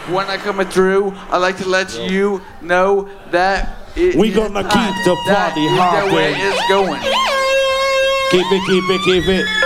when I come through, I like to let you know that we gonna keep the party hopping. The way it's going. Keep it.